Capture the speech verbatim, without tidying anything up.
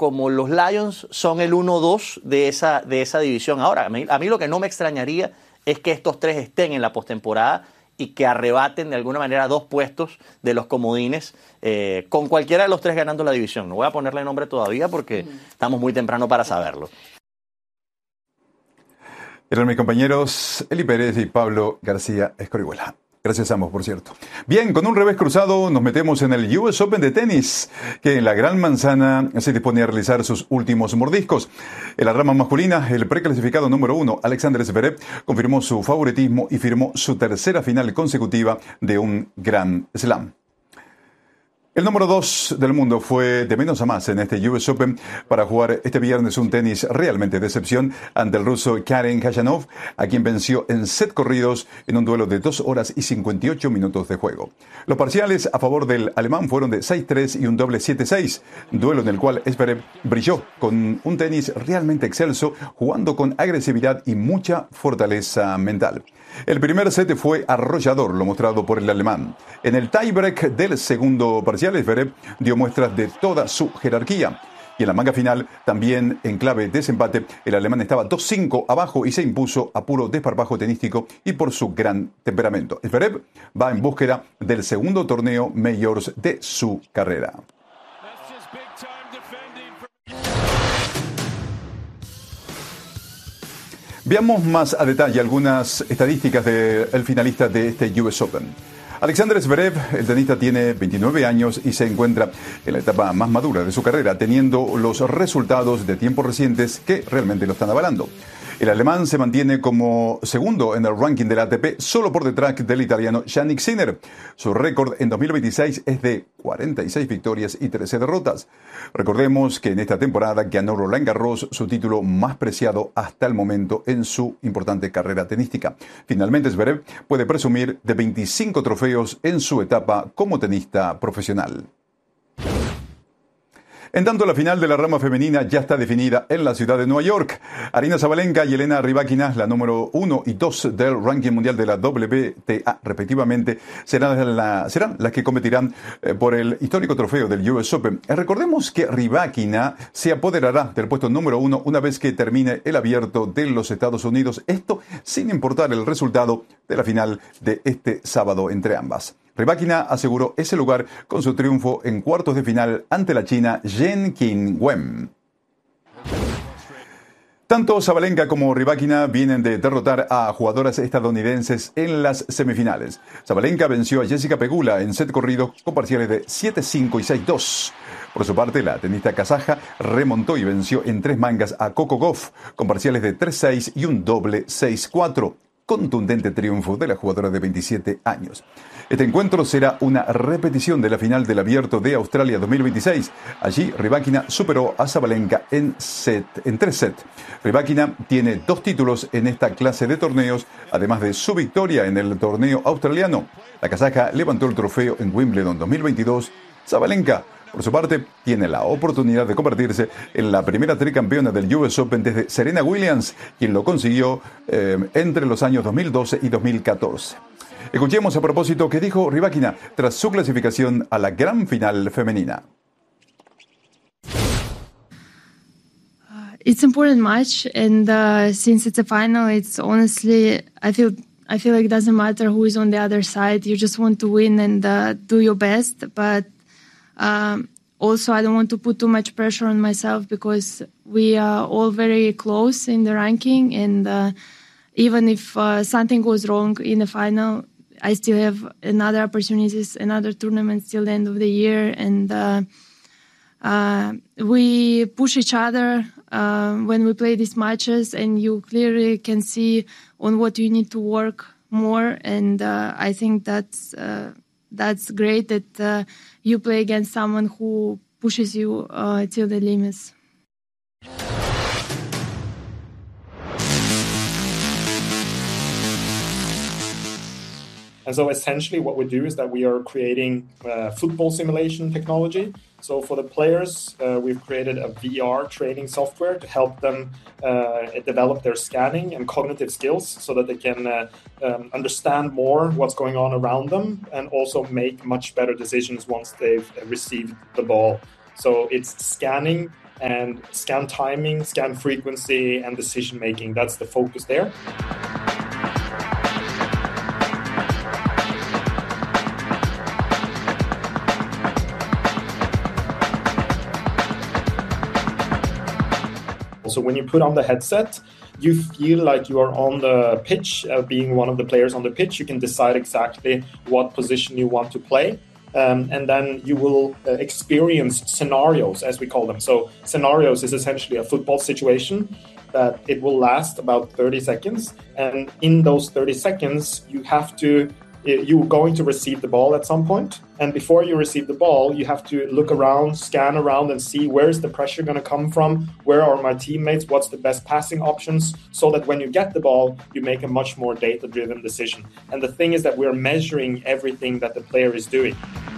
como los Lions son el uno dos de esa, de esa división. Ahora, a mí, a mí lo que no me extrañaría es que estos tres estén en la postemporada y que arrebaten de alguna manera dos puestos de los comodines, eh, con cualquiera de los tres ganando la división. No voy a ponerle nombre todavía porque uh-huh. estamos muy temprano para saberlo. Eran mis compañeros Eli Pérez y Pablo García Escorihuela. Gracias a ambos, por cierto. Bien, con un revés cruzado nos metemos en el U S Open de tenis, que en la Gran Manzana se dispone a realizar sus últimos mordiscos. En la rama masculina, el preclasificado número uno, Alexander Zverev, confirmó su favoritismo y firmó su tercera final consecutiva de un Grand Slam. El número dos del mundo fue de menos a más en este U S Open para jugar este viernes un tenis realmente de excepción ante el ruso Karen Khachanov, a quien venció en set corridos en un duelo de dos horas y cincuenta y ocho minutos de juego. Los parciales a favor del alemán fueron de seis tres y un doble siete seis, duelo en el cual Zverev brilló con un tenis realmente excelso, jugando con agresividad y mucha fortaleza mental. El primer set fue arrollador, lo mostrado por el alemán. En el tiebreak del segundo parcial, Zverev dio muestras de toda su jerarquía. Y en la manga final, también en clave de desempate, el alemán estaba dos cinco abajo y se impuso a puro desparpajo tenístico y por su gran temperamento. Zverev va en búsqueda del segundo torneo Majors de su carrera. Veamos más a detalle algunas estadísticas del finalista de este U S Open. Alexander Zverev, el tenista, tiene veintinueve años y se encuentra en la etapa más madura de su carrera, teniendo los resultados de tiempos recientes que realmente lo están avalando. El alemán se mantiene como segundo en el ranking del A T P, solo por detrás del italiano Jannik Sinner. Su récord en dos mil veintiséis es de cuarenta y seis victorias y trece derrotas. Recordemos que en esta temporada ganó Roland Garros, su título más preciado hasta el momento en su importante carrera tenística. Finalmente, Zverev puede presumir de veinticinco trofeos en su etapa como tenista profesional. En tanto, la final de la rama femenina ya está definida en la ciudad de Nueva York. Aryna Sabalenka y Elena Rybakina, la número uno y dos del ranking mundial de la W T A, respectivamente, serán, la, serán las que competirán eh, por el histórico trofeo del U S Open. Eh, recordemos que Rybakina se apoderará del puesto número uno una vez que termine el abierto de los Estados Unidos. Esto sin importar el resultado de la final de este sábado entre ambas. Rybakina aseguró ese lugar con su triunfo en cuartos de final ante la china Zheng Qinwen. Tanto Sabalenka como Rybakina vienen de derrotar a jugadoras estadounidenses en las semifinales. Sabalenka venció a Jessica Pegula en set corrido con parciales de siete cinco y seis dos. Por su parte, la tenista kazaja remontó y venció en tres mangas a Coco Gauff con parciales de tres seis y un doble seis cuatro. Contundente triunfo de la jugadora de veintisiete años. Este encuentro será una repetición de la final del Abierto de Australia dos mil veintiséis. Allí, Rybakina superó a Sabalenka en, set, en tres sets. Rybakina tiene dos títulos en esta clase de torneos, además de su victoria en el torneo australiano. La kazaja levantó el trofeo en Wimbledon dos mil veintidós. Sabalenka, por su parte, tiene la oportunidad de convertirse en la primera tricampeona del U S Open desde Serena Williams, quien lo consiguió eh, entre los años dos mil doce y dos mil catorce. Escuchemos a propósito qué dijo Rybakina tras su clasificación a la gran final femenina. Uh, it's an important match, and uh, since it's a final, it's honestly, I feel, I feel like it doesn't matter who is on the other side. You just want to win and uh, do your best, but Um, also, I don't want to put too much pressure on myself because we are all very close in the ranking, and uh, even if uh, something goes wrong in the final, I still have another opportunities, another tournament till the end of the year, and uh, uh, we push each other uh, when we play these matches, and you clearly can see on what you need to work more, and uh, I think that's uh, That's great that uh, you play against someone who pushes you uh, till the limits. And so essentially what we do is that we are creating uh, football simulation technology. So for the players, uh, we've created a V R training software to help them uh, develop their scanning and cognitive skills so that they can uh, um, understand more what's going on around them and also make much better decisions once they've received the ball. So it's scanning and scan timing, scan frequency, and decision making. That's the focus there. So when you put on the headset, you feel like you are on the pitch, uh, being one of the players on the pitch. You can decide exactly what position you want to play. Um, and then you will uh, experience scenarios, as we call them. So scenarios is essentially a football situation that it will last about thirty seconds. And in those thirty seconds, you have to you're going to receive the ball at some point. And before you receive the ball, you have to look around, scan around and see where's the pressure going to come from? Where are my teammates? What's the best passing options? So that when you get the ball, you make a much more data-driven decision. And the thing is that we're measuring everything that the player is doing.